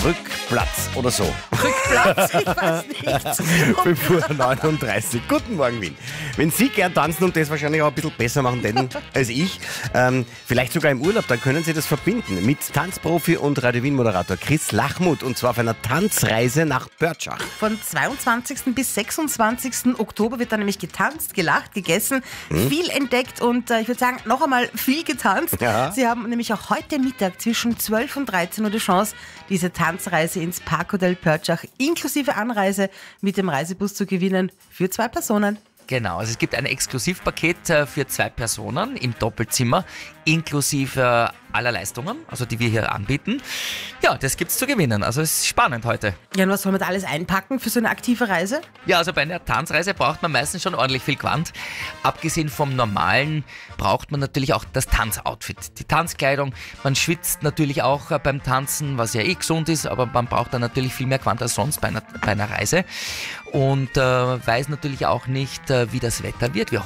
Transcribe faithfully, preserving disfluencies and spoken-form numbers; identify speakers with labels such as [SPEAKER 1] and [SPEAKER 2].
[SPEAKER 1] Rückplatz oder so.
[SPEAKER 2] Rückplatz, ich weiß nicht.
[SPEAKER 1] fünf Uhr neununddreißig. Guten Morgen, Wien. Wenn Sie gern tanzen und das wahrscheinlich auch ein bisschen besser machen denn als ich, ähm, vielleicht sogar im Urlaub, dann können Sie das verbinden mit Tanzprofi und Radio Wien-Moderator Chris Lachmuth, und zwar auf einer Tanzreise nach Pörtschach.
[SPEAKER 2] Von zweiundzwanzigsten bis sechsundzwanzigsten Oktober wird da nämlich getanzt, gelacht, gegessen, hm? viel entdeckt und äh, ich würde sagen, noch einmal viel getanzt.
[SPEAKER 1] Ja.
[SPEAKER 2] Sie haben nämlich auch heute Mittag zwischen zwölf und dreizehn Uhr die Chance, diese Tanzreise ins Parkhotel Pörtschach inklusive Anreise mit dem Reisebus zu gewinnen für zwei Personen.
[SPEAKER 3] Genau, also es gibt ein Exklusivpaket äh, für zwei Personen im Doppelzimmer, inklusive äh, aller Leistungen, also die wir hier anbieten. Ja, das gibt's zu gewinnen, also es ist spannend heute.
[SPEAKER 2] Ja, und was soll man da alles einpacken für so eine aktive Reise?
[SPEAKER 3] Ja, also bei einer Tanzreise braucht man meistens schon ordentlich viel Quant. Abgesehen vom Normalen braucht man natürlich auch das Tanzoutfit, die Tanzkleidung. Man schwitzt natürlich auch äh, beim Tanzen, was ja eh gesund ist, aber man braucht dann natürlich viel mehr Quant als sonst bei einer, bei einer Reise. Und äh, weiß natürlich auch nicht, äh, wie das Wetter wird. Wir